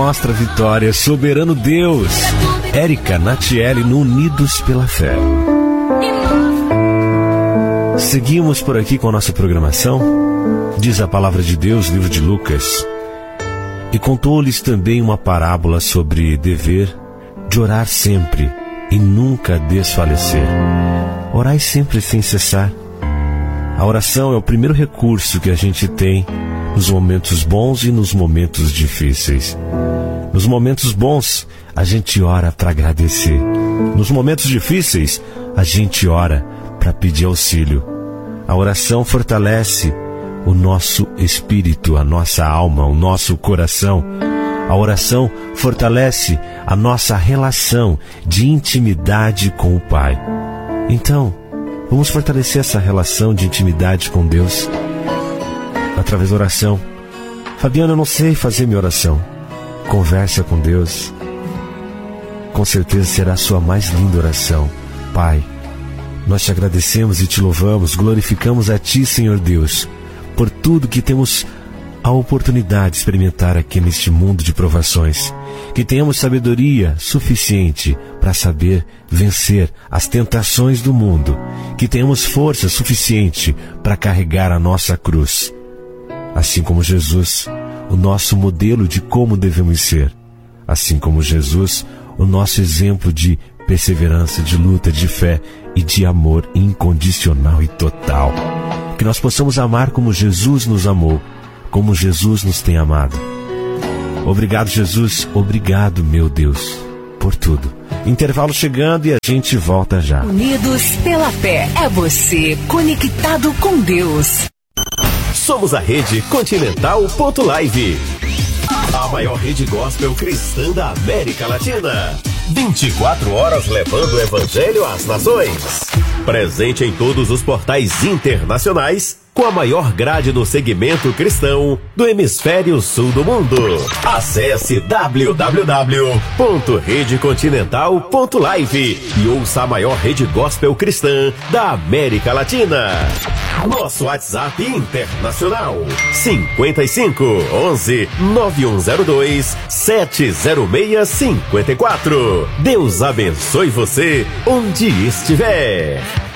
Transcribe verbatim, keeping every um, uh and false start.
nossa vitória, soberano Deus. Érica Natiele no Unidos pela Fé. Seguimos por aqui com a nossa programação. Diz a palavra de Deus, livro de Lucas. E contou-lhes também uma parábola sobre dever de orar sempre e nunca desfalecer. Orai sempre sem cessar. A oração é o primeiro recurso que a gente tem nos momentos bons e nos momentos difíceis. Nos momentos bons, a gente ora para agradecer. Nos momentos difíceis, a gente ora para pedir auxílio. A oração fortalece o nosso espírito, a nossa alma, o nosso coração. A oração fortalece a nossa relação de intimidade com o Pai. Então, vamos fortalecer essa relação de intimidade com Deus através da oração. Fabiana, eu não sei fazer minha oração. Conversa com Deus. Com certeza será a sua mais linda oração. Pai, nós te agradecemos e te louvamos, glorificamos a Ti, Senhor Deus, por tudo que temos a oportunidade de experimentar aqui neste mundo de provações. Que tenhamos sabedoria suficiente para saber vencer as tentações do mundo. Que tenhamos força suficiente para carregar a nossa cruz. Assim como Jesus, o nosso modelo de como devemos ser. Assim como Jesus, o nosso exemplo de perseverança, de luta, de fé e de amor incondicional e total. Que nós possamos amar como Jesus nos amou, como Jesus nos tem amado. Obrigado, Jesus. Obrigado, meu Deus, por tudo. Intervalo chegando e a gente volta já. Unidos pela Fé. É você conectado com Deus. Somos a Rede Continental ponto live, a maior rede gospel cristã da América Latina. vinte e quatro horas levando o evangelho às nações. Presente em todos os portais internacionais, com a maior grade do segmento cristão do hemisfério sul do mundo. Acesse w w w ponto rede continental ponto live e ouça a maior rede gospel cristã da América Latina. Nosso WhatsApp internacional cinquenta e cinco, onze, nove um zero dois, sete zero seis cinco quatro. Deus abençoe você onde estiver.